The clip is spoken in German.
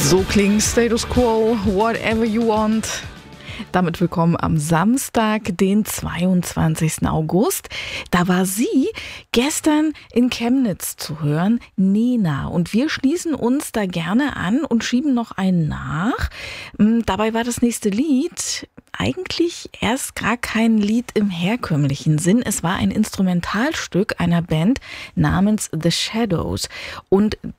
So klingt Status Quo, Whatever You Want. Damit willkommen am Samstag, den 22. August. Da war sie gestern in Chemnitz zu hören, Nena. Und wir schließen uns da gerne an und schieben noch einen nach. Dabei war das nächste Lied eigentlich erst gar kein Lied im herkömmlichen Sinn. Es war ein Instrumentalstück einer Band namens The Shadows. Und